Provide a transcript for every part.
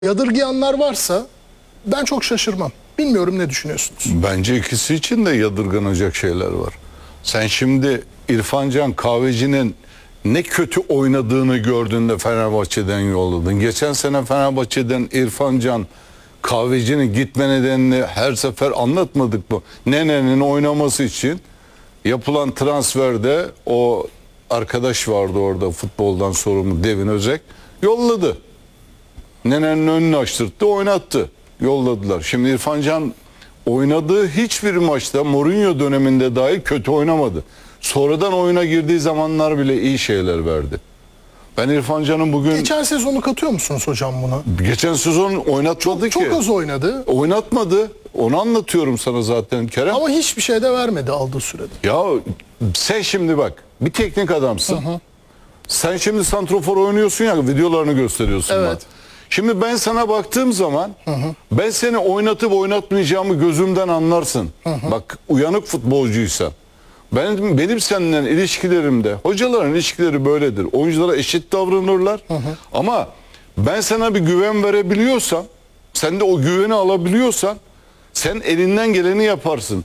Yadırgayanlar varsa ben çok şaşırmam. Bilmiyorum, ne düşünüyorsunuz? Bence ikisi için de yadırganacak şeyler var. Sen şimdi İrfan Can Kahveci'nin ne kötü oynadığını gördüğünde Fenerbahçe'den yolladın. Geçen sene Fenerbahçe'den İrfan Can Kahveci'nin gitme nedenini her sefer anlatmadık mı? Nene'nin oynaması için yapılan transferde o arkadaş vardı orada, futboldan sorumlu Devin Özek, yolladı. Nene'nin önünü açtırttı, oynattı. Yolladılar. Şimdi İrfan Can oynadığı hiçbir maçta Mourinho döneminde dahi kötü oynamadı. Sonradan oyuna girdiği zamanlar bile iyi şeyler verdi. Ben İrfan Can'ın bugün... Geçen sezonu katıyor musunuz hocam buna? Geçen sezon oynatmadı ki. Çok az oynadı. Oynatmadı. Onu anlatıyorum sana zaten Kerem. Ama hiçbir şey de vermedi aldığı sürede. Ya sen şimdi bak, bir teknik adamsın. Hı hı. Sen şimdi santrofor oynuyorsun ya, videolarını gösteriyorsun Evet. bana. Şimdi ben sana baktığım zaman ben seni oynatıp oynatmayacağımı gözümden anlarsın. Bak, uyanık futbolcuysan. Benim seninle ilişkilerimde, hocaların ilişkileri böyledir. Oyunculara eşit davranırlar. Ama ben sana bir güven verebiliyorsam, sen de o güveni alabiliyorsan, sen elinden geleni yaparsın.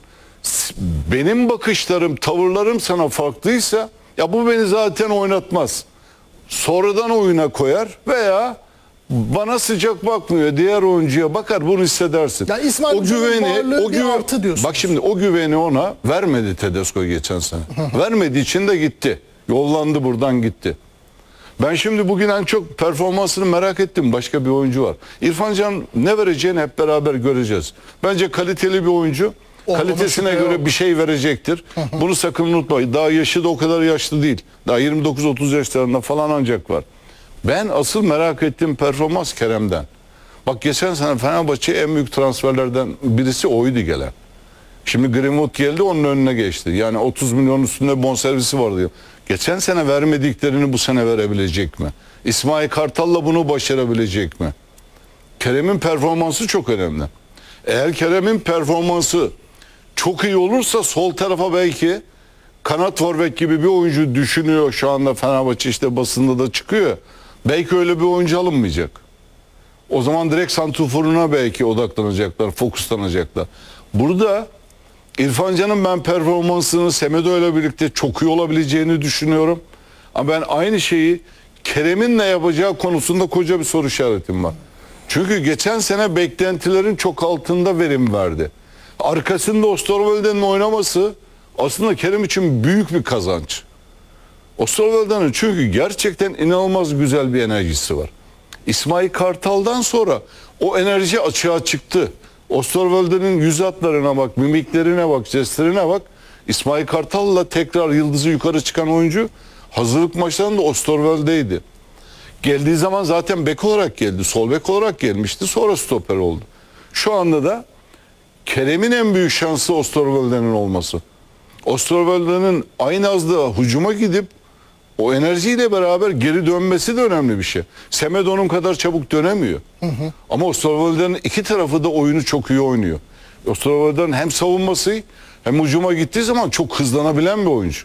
Benim bakışlarım, tavırlarım sana farklıysa, ya bu beni zaten oynatmaz. Sonradan oyuna koyar veya bana sıcak bakmıyor, diğer oyuncuya bakar, bunu hissedersin. Ya İsmail Hoca'nın varlığı bir artı diyorsunuz. Bak şimdi o güveni ona vermedi Tedesco geçen sene. Vermediği için de gitti. Yollandı, buradan gitti. Ben şimdi bugün en çok performansını merak ettim. Başka bir oyuncu var. İrfan Can ne vereceğini hep beraber göreceğiz. Bence kaliteli bir oyuncu. Kalitesine göre bir şey verecektir. Bunu sakın unutmayın. Daha yaşı da o kadar yaşlı değil. Daha 29-30 yaşlarında falan ancak var. Ben asıl merak ettiğim performans Kerem'den. Bak, geçen sene Fenerbahçe'ye en büyük transferlerden birisi oydu gelen. Şimdi Greenwood geldi, onun önüne geçti. Yani 30 milyon üstünde bonservisi var diyor. Geçen sene vermediklerini bu sene verebilecek mi? İsmail Kartal'la bunu başarabilecek mi? Kerem'in performansı çok önemli. Eğer Kerem'in performansı çok iyi olursa sol tarafa belki kanat forvet gibi bir oyuncu düşünüyor şu anda Fenerbahçe, işte basında da çıkıyor. Belki öyle bir oyuncu alınmayacak. O zaman direkt santrforuna belki odaklanacaklar, fokuslanacaklar. Burada İrfan Can'ın ben performansını Semedo ile birlikte çok iyi olabileceğini düşünüyorum. Ama ben aynı şeyi Kerem'in ne yapacağı konusunda koca bir soru işaretim var. Çünkü geçen sene beklentilerin çok altında verim verdi. Arkasında Osterwolde'nin oynaması aslında Kerem için büyük bir kazanç. Osterwolde'nin çünkü gerçekten inanılmaz güzel bir enerjisi var. İsmail Kartal'dan sonra o enerji açığa çıktı. Osterwolde'nin yüz hatlarına bak, mimiklerine bak, jestlerine bak. İsmail Kartal'la tekrar yıldızı yukarı çıkan oyuncu hazırlık maçlarında Osterwolde'ydi. Geldiği zaman zaten bek olarak geldi. Sol bek olarak gelmişti. Sonra stoper oldu. Şu anda da Kerem'in en büyük şansı Osterwolde'nin olması. Osterwolde'nin aynı azda hücuma gidip o enerjiyle beraber geri dönmesi de önemli bir şey. Semedo'nun kadar çabuk dönemiyor. Ama Osterwolde'nin iki tarafı da oyunu çok iyi oynuyor. Osterwolde'nin hem savunması hem hücuma gittiği zaman çok hızlanabilen bir oyuncu.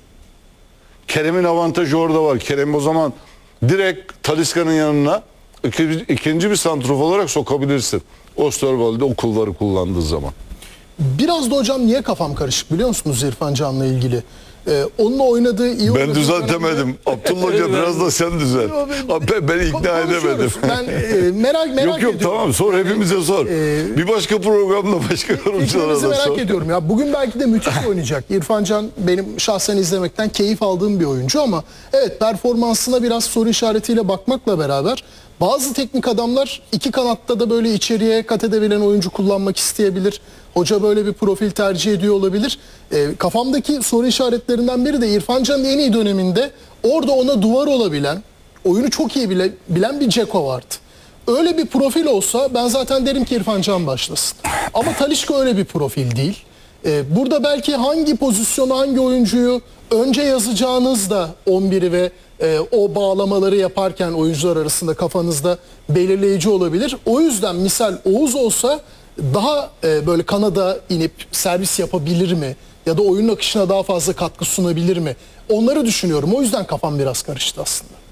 Kerem'in avantajı orada var. Kerem o zaman direkt Talisca'nın yanına ikinci bir santrofor olarak sokabilirsin. Osterwolde o kulvarı kullandığı zaman. Biraz da hocam niye kafam karışık biliyor musunuz İrfan Can'la ilgili? Onunla oynadığı iyi oynadığı... Ben düzeltemedim. Abdullah Hoca biraz da sen düzelt. Ben ikna edemedim. Ben merak yok ediyorum. Tamam, sor, hepimize sor. Bir başka programda başka yorumculara da sor. Merak ediyorum ya. Bugün belki de müthiş oynayacak. İrfan Can benim şahsen izlemekten keyif aldığım bir oyuncu ama evet, performansına biraz soru işaretiyle bakmakla beraber bazı teknik adamlar iki kanatta da böyle içeriye kat edebilen oyuncu kullanmak isteyebilir. Hoca böyle bir profil tercih ediyor olabilir. Kafamdaki soru işaretlerinden biri de İrfan Can'ın en iyi döneminde orada ona duvar olabilen, oyunu çok iyi bilen bir Dzeko vardı. Öyle bir profil olsa ben zaten derim ki İrfan Can başlasın. Ama Talisca öyle bir profil değil. Burada belki hangi pozisyonu, hangi oyuncuyu önce yazacağınız da 11'i ve o bağlamaları yaparken oyuncular arasında kafanızda belirleyici olabilir. O yüzden misal Oğuz olsa daha böyle kanada inip servis yapabilir mi? Ya da oyunun akışına daha fazla katkı sunabilir mi? Onları düşünüyorum. O yüzden kafam biraz karıştı aslında.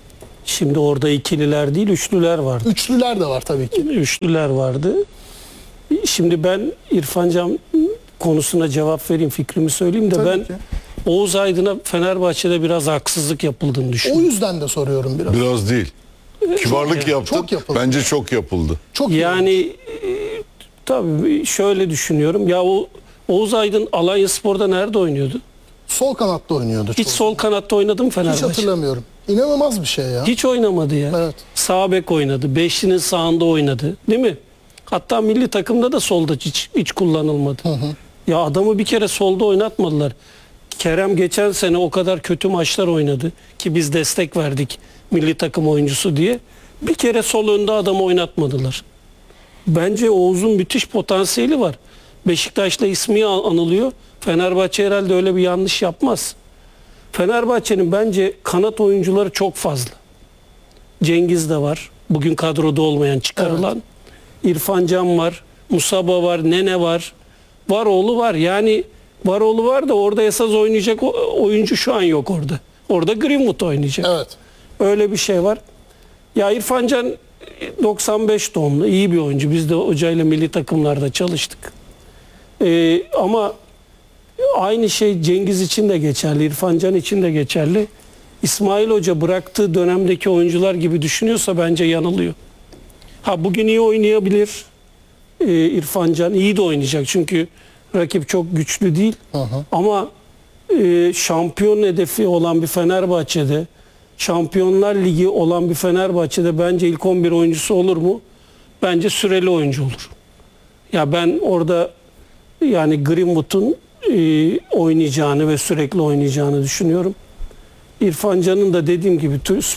Şimdi orada ikililer değil, üçlüler vardı. Üçlüler de var tabii ki. Üçlüler vardı. Şimdi ben İrfan Can konusuna cevap vereyim, fikrimi söyleyeyim de Tabii ben ki. Oğuz Aydın'a Fenerbahçe'de biraz haksızlık yapıldığını O düşünüyorum. yüzden de soruyorum biraz. Biraz değil. Kibarlık yaptın. Çok yapıldı. Bence çok yapıldı. Çok iyi. Yani tabii şöyle düşünüyorum. Ya o Oğuz Aydın Alanyaspor'da nerede oynuyordu? Sol kanatta oynuyordu. Hiç çok. sol kanatta oynadı mı Hiç Fenerbahçe? hatırlamıyorum. İnanılmaz bir şey ya. Hiç oynamadı ya. Evet. Sağ bek oynadı. Beşlinin sağında oynadı. Değil mi? Hatta milli takımda da solda hiç kullanılmadı. Ya adamı bir kere solda oynatmadılar. Kerem geçen sene o kadar kötü maçlar oynadı ki biz destek verdik milli takım oyuncusu diye. Bir kere sol önde adamı oynatmadılar. Bence Oğuz'un müthiş potansiyeli var. Beşiktaş'ta ismi anılıyor. Fenerbahçe herhalde öyle bir yanlış yapmaz. Fenerbahçe'nin bence kanat oyuncuları çok fazla. Cengiz de var. Bugün kadroda olmayan, çıkarılan. İrfan Can var. Musaba var. Nene var. Varoğlu var. Yani Varoğlu var da orada esas oynayacak oyuncu şu an yok orada. Orada Greenwood oynayacak. Evet. Öyle bir şey var. Ya İrfan Can 95 doğumlu. İyi bir oyuncu. Biz de hocayla milli takımlarda çalıştık. Ama aynı şey Cengiz için de geçerli. İrfan Can için de geçerli. İsmail Hoca bıraktığı dönemdeki oyuncular gibi düşünüyorsa bence yanılıyor. Ha bugün iyi oynayabilir. İrfan Can iyi de oynayacak. Çünkü rakip çok güçlü değil. Ama şampiyon hedefi olan bir Fenerbahçe'de, Şampiyonlar Ligi olan bir Fenerbahçe'de bence ilk 11 oyuncusu olur mu? Bence süreli oyuncu olur. Ya ben orada yani Greenwood'un oynayacağını ve sürekli oynayacağını düşünüyorum. İrfan Can'ın da dediğim gibi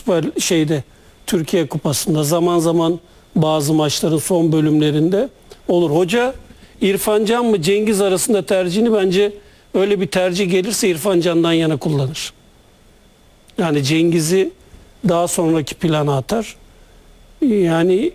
Türkiye Kupası'nda zaman zaman bazı maçların son bölümlerinde olur. Hoca İrfan Can mı Cengiz arasında tercihini bence öyle bir tercih gelirse İrfan Can'dan yana kullanır. Yani Cengiz'i daha sonraki plana atar. Yani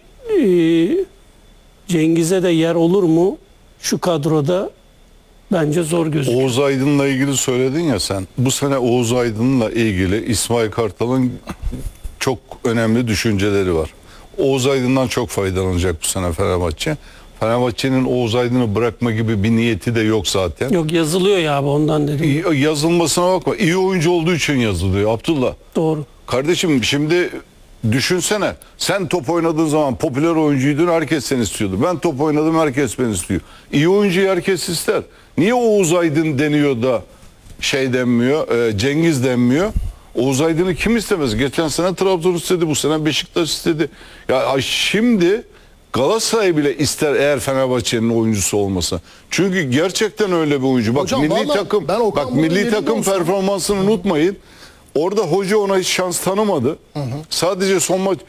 Cengiz'e de yer olur mu şu kadroda? Bence zor gözüküyor. Oğuz Aydın'la ilgili söyledin ya sen. Bu sene Oğuz Aydın'la ilgili İsmail Kartal'ın çok önemli düşünceleri var. Oğuz Aydın'dan çok faydalanacak bu sene Fenerbahçe. Fenerbahçe'nin Oğuz Aydın'ı bırakma gibi bir niyeti de yok zaten. Yok yazılıyor ya abi ondan dedim. Yazılmasına bakma. İyi oyuncu olduğu için yazılıyor Abdullah. Doğru. Kardeşim şimdi düşünsene. Sen top oynadığın zaman popüler oyuncuydun, herkes seni istiyordu. Ben top oynadım, herkes beni istiyor. İyi oyuncuyu herkes ister. Niye Oğuz Aydın deniyor da şey denmiyor, Cengiz denmiyor? Oğuz Aydın'ı kim istemez? Geçen sene Trabzon istedi, bu sene Beşiktaş istedi. Ya şimdi Galatasaray bile ister eğer Fenerbahçe'nin oyuncusu olmasa. Çünkü gerçekten öyle bir oyuncu. Bak Hocam milli vallahi takım, ben Okan bak Buruk'un milli yerinde takım olsam- performansını unutmayın. Orada hoca ona hiç şans tanımadı. Sadece son maç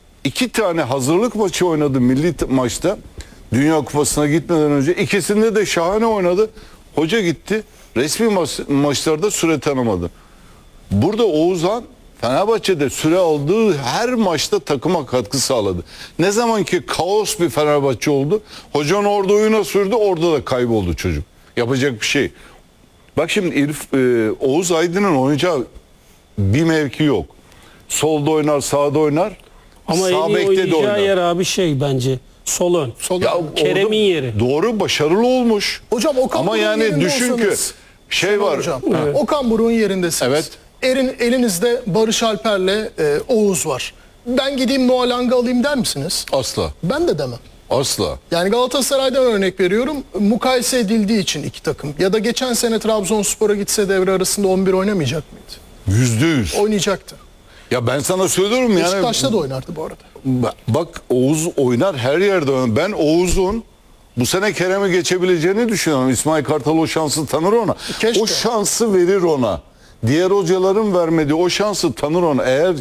2 tane hazırlık maçı oynadı maçta. Dünya Kupası'na gitmeden önce ikisinde de şahane oynadı. Hoca gitti. Resmi maçlarda süre tanımadı. Burada Oğuzhan Fenerbahçe'de süre aldığı her maçta takıma katkı sağladı. Ne zaman ki kaos bir Fenerbahçe oldu, hocanın orada oyuna sürdü, orada da kayboldu çocuk. Yapacak bir şey. Bak şimdi Oğuz Aydın'ın oynayacağı bir mevki yok. Solda oynar, sağda oynar. Ama sağ en iyi bekte de oynar. oynayacağı yer abi bence sol ön. Ya Kerem'in orada yeri. Doğru, başarılı olmuş. Hocam Okan Ama Buruk'un yani yerinde düşün ki olsanız- şey var. Hocam, Evet. Okan Buruk'un yerindesiniz. Evet. Elinizde Barış Alper'le Oğuz var. Ben gideyim Noah Lang'ı alayım der misiniz? Asla. Ben de demem. Asla. Yani Galatasaray'dan örnek veriyorum. Mukayese edildiği için iki takım. Ya da geçen sene Trabzonspor'a gitse devre arasında 11 oynamayacak mıydı? %100. Oynayacaktı. Ya ben sana söylüyorum yani. Beşiktaş'ta da oynardı bu arada. Bak Oğuz oynar, her yerde oynar. Ben Oğuz'un bu sene Kerem'i geçebileceğini düşünüyorum. İsmail Kartal o şansı tanır ona. Keşke. O şansı verir ona. Diğer hocaların vermediği o şansı tanır ona. Eğer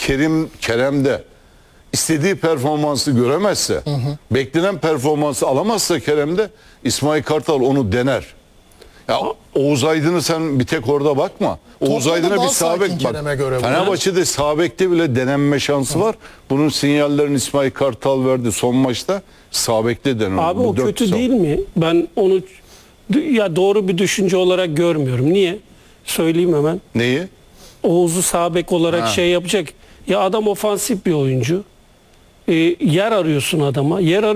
Kerem'de istediği performansı göremezse, beklenen performansı alamazsa Kerem'de, İsmail Kartal onu dener. Ya Oğuz Aydın'ı sen bir tek orada bakma. Oğuz Toplamda Aydın'a bir daha sağ bek sakin bak. Kerem'e göre bu. Fenerbahçe'de sağ bekte bile denenme şansı var. Bunun sinyallerini İsmail Kartal verdi son maçta. Sağ bekte denen. Abi Bu o dört kötü sağ. değil mi? Ben onu ya doğru bir düşünce olarak görmüyorum. Niye? Söyleyeyim hemen. Neyi? Oğuz'u sağ bek olarak Ha. şey yapacak. Ya adam ofansif bir oyuncu. Yer arıyorsun adama. Yer